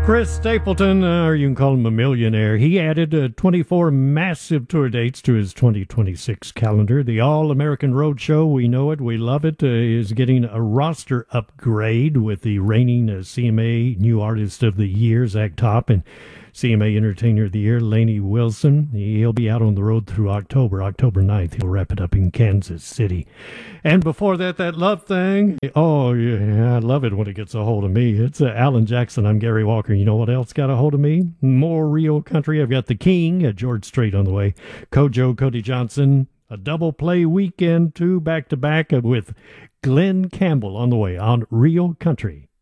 Chris Stapleton, or you can call him a millionaire, he added 24 massive tour dates to his 2026 calendar. The All-American Road Show, we know it, we love it, is getting a roster upgrade with the reigning CMA New Artist of the Year, Zach Top, and CMA Entertainer of the Year, Lainey Wilson. He'll be out on the road through October 9th. He'll wrap it up in Kansas City. And before that, that Love Thing. Oh, yeah, I love it when it gets a hold of me. It's Alan Jackson. I'm Gary Walker. You know what else got a hold of me? More real country. I've got the King, George Strait on the way. Kojo, Cody Johnson. A double play weekend, 2 back-to-back with Glenn Campbell on the way on Real Country.